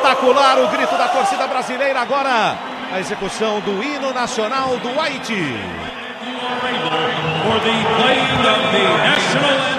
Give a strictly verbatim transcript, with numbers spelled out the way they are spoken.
Espetacular o grito da torcida brasileira. Agora a execução do hino nacional do Haiti. For the playing of the national